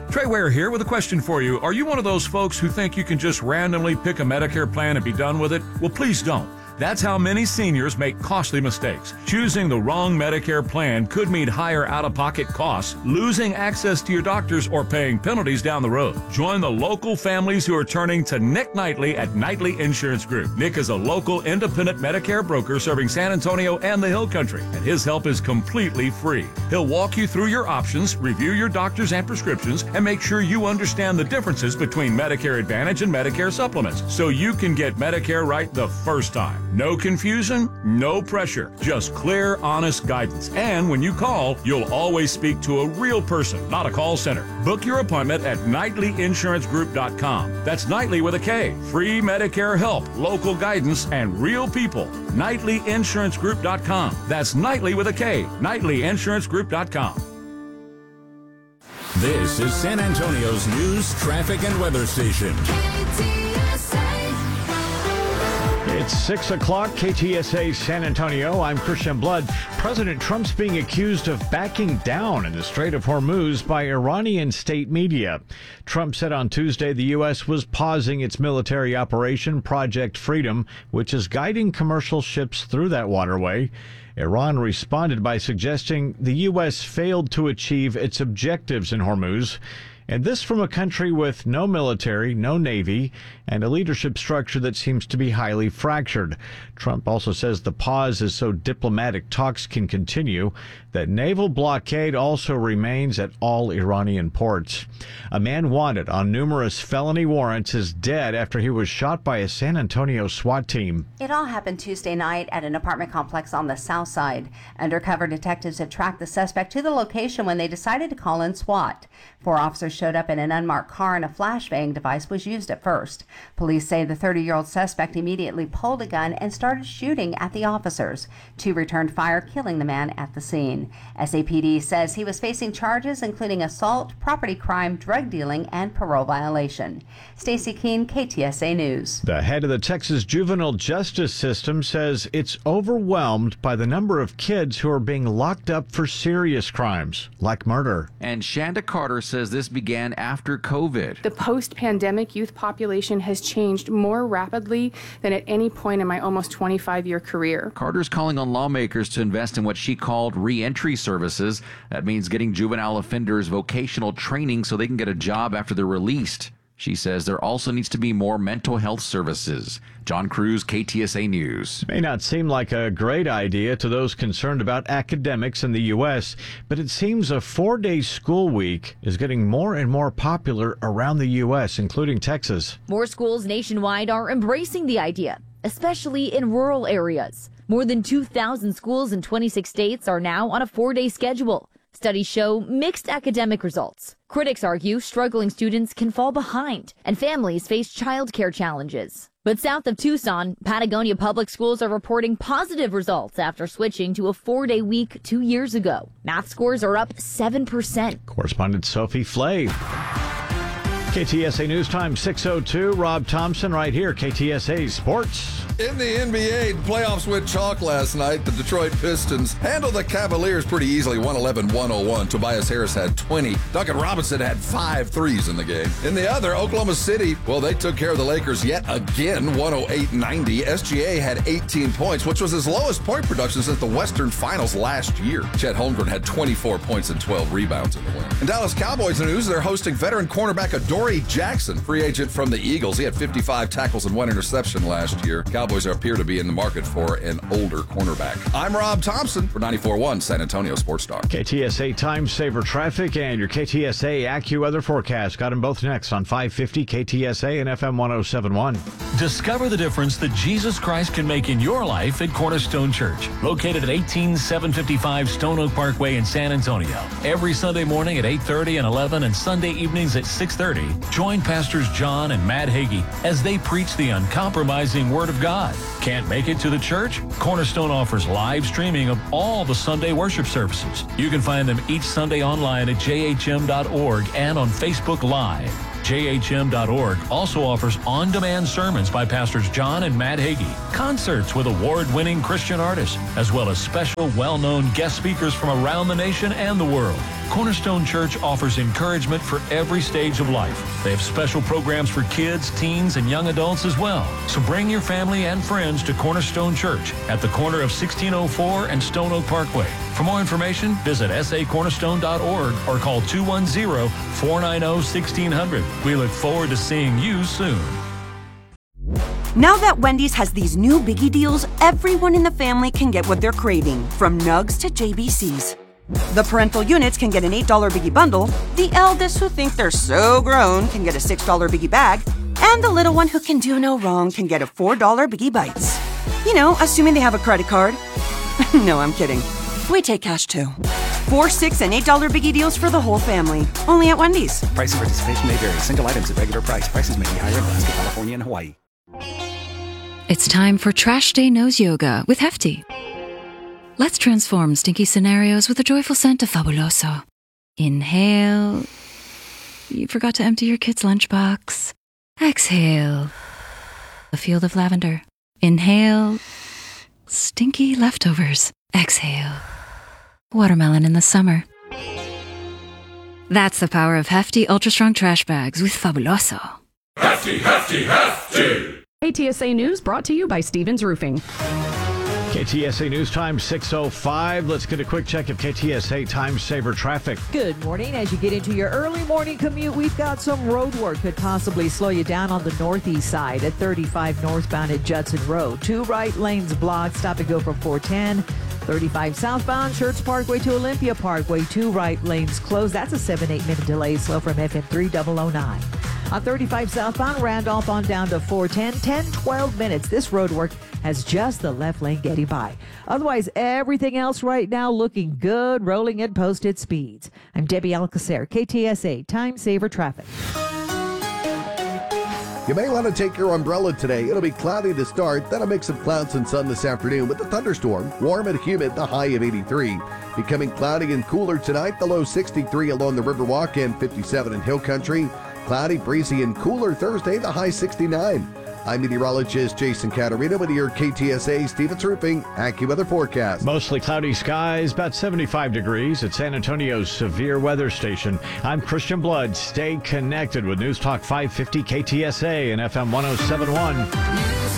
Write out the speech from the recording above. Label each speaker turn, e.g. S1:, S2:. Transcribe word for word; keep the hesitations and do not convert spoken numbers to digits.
S1: Trey Ware here with a question for you. Are you one of those folks who think you can just randomly pick a Medicare plan and be done with it? Well, please don't. That's how many seniors make costly mistakes. Choosing the wrong Medicare plan could mean higher out-of-pocket costs, losing access to your doctors, or paying penalties down the road. Join the local families who are turning to Nick Knightley at Knightley Insurance Group. Nick is a local independent Medicare broker serving San Antonio and the Hill Country, and his help is completely free. He'll walk you through your options, review your doctors and prescriptions, and make sure you understand the differences between Medicare Advantage and Medicare Supplements, so you can get Medicare right the first time. No confusion, no pressure, just clear, honest guidance. And when you call, you'll always speak to a real person, not a call center. Book your appointment at Knightley Insurance Group dot com. That's Knightley with a K. Free Medicare help, local guidance, and real people. Knightley Insurance Group dot com. That's Knightley with a K. Knightley Insurance Group dot com.
S2: This is San Antonio's news, traffic, and weather station.
S3: It's six o'clock, K T S A San Antonio. I'm Christian Blood. President Trump's being accused of backing down in the Strait of Hormuz by Iranian state media. Trump said on Tuesday the U S was pausing its military operation, Project Freedom, which is guiding commercial ships through that waterway. Iran responded by suggesting the U S failed to achieve its objectives in Hormuz. And this from a country with no military, no navy, and a leadership structure that seems to be highly fractured. Trump also says the pause is so diplomatic talks can continue. That naval blockade also remains at all Iranian ports. A man wanted on numerous felony warrants is dead after he was shot by a San Antonio SWAT team.
S4: It all happened Tuesday night at an apartment complex on the south side. Undercover detectives had tracked the suspect to the location when they decided to call in SWAT. Four officers showed up in an unmarked car and a flashbang device was used at first. Police say the thirty-year-old suspect immediately pulled a gun and started shooting at the officers. Two returned fire, killing the man at the scene. S A P D says he was facing charges including assault, property crime, drug dealing, and parole violation. Stacey Keene, K T S A News.
S3: The head of the Texas juvenile justice system says it's overwhelmed by the number of kids who are being locked up for serious crimes, like murder.
S5: And Shanda Carter says this began after COVID.
S6: The post-pandemic youth population has changed more rapidly than at any point in my almost twenty-five-year career.
S5: Carter's calling on lawmakers to invest in what she called re-entry services. That means getting juvenile offenders vocational training so they can get a job after they're released. She says there also needs to be more mental health services. John Cruz, K T S A News.
S3: May not seem like a great idea to those concerned about academics in the U S, but it seems a four-day school week is getting more and more popular around the U S, including Texas.
S7: More schools nationwide are embracing the idea, especially in rural areas. More than two thousand schools in twenty-six states are now on a four-day schedule. Studies show mixed academic results. Critics argue struggling students can fall behind and families face childcare challenges. But south of Tucson, Patagonia Public Schools are reporting positive results after switching to a four-day week two years ago. Math scores are up seven percent.
S3: Correspondent Sophie Flay. K T S A News Time six oh two. Rob Thompson right here, K T S A Sports.
S8: In the N B A, playoffs went chalk last night. The Detroit Pistons handled the Cavaliers pretty easily, one eleven to one oh one. Tobias Harris had twenty. Duncan Robinson had five threes in the game. In the other, Oklahoma City, well, they took care of the Lakers yet again, one oh eight ninety. S G A had eighteen points, which was his lowest point production since the Western Finals last year. Chet Holmgren had twenty-four points and twelve rebounds in the win. In Dallas Cowboys news, they're hosting veteran cornerback Adoree Jackson, free agent from the Eagles. He had fifty-five tackles and one interception last year. Cowboys appear to be in the market for an older cornerback. I'm Rob Thompson for ninety-four point one San Antonio Sports Star.
S3: K T S A Time Saver Traffic and your K T S A AccuWeather forecast. Got them both next on five fifty K T S A and F M one oh seven point one.
S1: Discover the difference that Jesus Christ can make in your life at Cornerstone Church, located at eighteen seven fifty-five Stone Oak Parkway in San Antonio. Every Sunday morning at eight thirty and eleven and Sunday evenings at six thirty, join Pastors John and Matt Hagee as they preach the uncompromising Word of God.
S9: Can't make it to the church? Cornerstone offers live streaming of all the Sunday worship services. You can find them each Sunday online at j h m dot org and on Facebook Live. j h m dot org also offers on-demand sermons by Pastors John and Matt Hagee, concerts with award-winning Christian artists, as well as special well-known guest speakers from around the nation and the world. Cornerstone Church offers encouragement for every stage of life. They have special programs for kids, teens, and young adults as well. So bring your family and friends to Cornerstone Church at the corner of sixteen oh four and Stone Oak Parkway. For more information, visit s a cornerstone dot org or call two one zero, four nine zero, one six zero zero. We look forward to seeing you soon.
S10: Now that Wendy's has these new biggie deals, everyone in the family can get what they're craving, from nugs to J B Cs. The parental units can get an eight dollar biggie bundle, the eldest who think they're so grown can get a six dollar biggie bag, and the little one who can do no wrong can get a four dollar biggie bites. You know, assuming they have a credit card. No, I'm kidding. We take cash too. Four, six, and eight dollar biggie deals for the whole family. Only at Wendy's.
S11: Price and participation may vary. Single items at regular price. Prices may be higher in Alaska, California, and Hawaii.
S12: It's time for Trash Day Nose Yoga with Hefty. Let's transform stinky scenarios with a joyful scent of Fabuloso. Inhale. You forgot to empty your kid's lunchbox. Exhale. A field of lavender. Inhale. Stinky leftovers. Exhale. Watermelon in the summer. That's the power of Hefty Ultra Strong Trash Bags with Fabuloso.
S2: Hefty, hefty, hefty!
S13: K T S A News brought to you by Stevens Roofing.
S3: K T S A News Time, six oh five. Let's get a quick check of K T S A Time Saver traffic.
S14: Good morning. As you get into your early morning commute, we've got some road work could possibly slow you down on the northeast side at thirty-five northbound at Judson Road. Two right lanes blocked. Stop and go from four ten. thirty-five southbound, Church Parkway to Olympia Parkway. Two right lanes closed. That's a seven, eight minute delay. Slow from F M three thousand nine. On thirty-five southbound, Randolph on down to four ten, ten, twelve minutes. This road work has just the left lane getting by. Otherwise, everything else right now looking good, rolling at posted speeds. I'm Debbie Alcacer, K T S A Time Saver Traffic.
S15: You may want to take your umbrella today. It'll be cloudy to start, then a mix of clouds and sun this afternoon with a thunderstorm. Warm and humid, the high of eighty-three. Becoming cloudy and cooler tonight, the low sixty-three along the Riverwalk and fifty-seven in Hill Country. Cloudy, breezy, and cooler Thursday, the high sixty-nine. I'm meteorologist Jason Caterina with your K T S A Stevens Roofing AccuWeather forecast.
S3: Mostly cloudy skies, about seventy-five degrees at San Antonio's Severe Weather Station. I'm Christian Blood. Stay connected with News Talk five fifty K T S A and F M one oh seven point one.